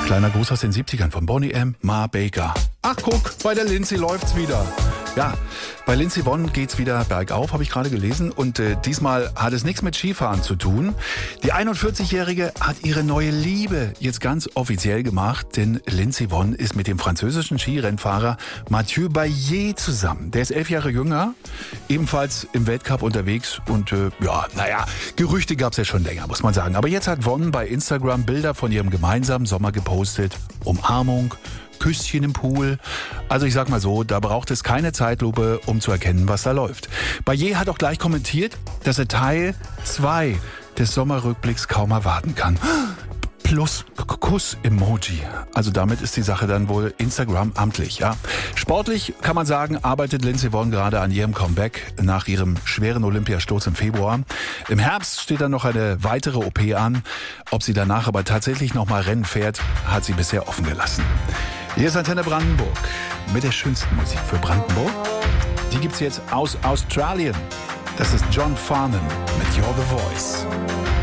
Kleiner Gruß aus den 70ern von Boney M. Ma Baker. Ach guck, bei der Lindsay läuft's wieder. Ja, bei Lindsay Vonn geht's wieder bergauf, habe ich gerade gelesen. Und diesmal hat es nichts mit Skifahren zu tun. Die 41-Jährige hat ihre neue Liebe jetzt ganz offiziell gemacht. Denn Lindsay Vonn ist mit dem französischen Skirennfahrer Mathieu Baillet zusammen. Der ist 11 Jahre jünger, ebenfalls im Weltcup unterwegs. Und Gerüchte gab's ja schon länger, muss man sagen. Aber jetzt hat Vonn bei Instagram Bilder von ihrem gemeinsamen Sommer gepostet. Umarmung, Küsschen im Pool. Also ich sag mal so, da braucht es keine Zeitlupe, um zu erkennen, was da läuft. Baillet hat auch gleich kommentiert, dass er Teil 2 des Sommerrückblicks kaum erwarten kann. Plus Kuss-Emoji. Also damit ist die Sache dann wohl Instagram amtlich. Ja. Sportlich kann man sagen, arbeitet Lindsay Vonn gerade an ihrem Comeback nach ihrem schweren Olympiasturz im Februar. Im Herbst steht dann noch eine weitere OP an. Ob sie danach aber tatsächlich nochmal Rennen fährt, hat sie bisher offen gelassen. Hier ist Antenne Brandenburg mit der schönsten Musik für Brandenburg. Die gibt's jetzt aus Australien. Das ist John Farnham mit You're the Voice.